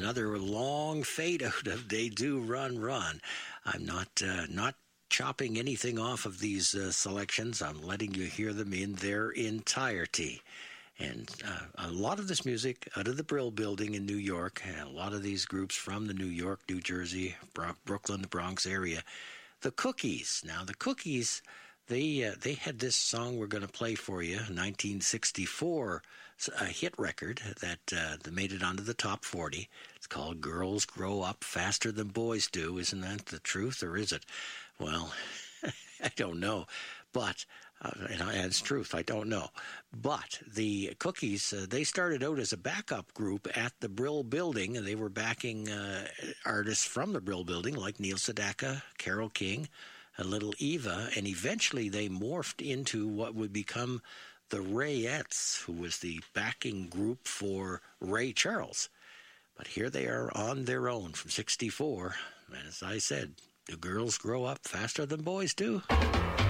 another long fade out of They Do Run Run. I'm not chopping anything off of these selections. I'm letting you hear them in their entirety. And a lot of this music out of the Brill Building in New York, and a lot of these groups from the New York, New Jersey, Brooklyn, the Bronx area. The Cookies. Now, the Cookies, they had this song we're going to play for you, 1964, a hit record that made it onto the top 40. It's called Girls Grow Up Faster Than Boys Do. Isn't that the truth, or is it? Well, I don't know. But, and it's truth, I don't know. But the Cookies, they started out as a backup group at the Brill Building, and they were backing artists from the Brill Building like Neil Sedaka, Carole King, and Little Eva, and eventually they morphed into what would become the Rayettes, who was the backing group for Ray Charles. But here they are on their own from 64. As I said, the girls grow up faster than boys do.